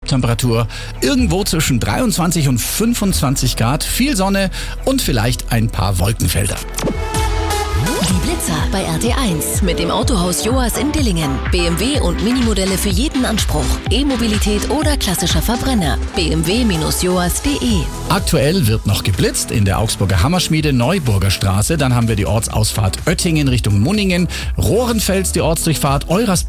Toptemperatur. Irgendwo zwischen 23 und 25 Grad, viel Sonne und vielleicht ein paar Wolkenfelder. Die Blitzer bei RT1 mit dem Autohaus Joas in Dillingen. BMW und Minimodelle für jeden Anspruch. E-Mobilität oder klassischer Verbrenner. bmw-joas.de. Aktuell wird noch geblitzt in der Augsburger Hammerschmiede Neuburger Straße. Dann haben wir die Ortsausfahrt Oettingen Richtung Munningen, Rohrenfels die Ortsdurchfahrt Eurasburg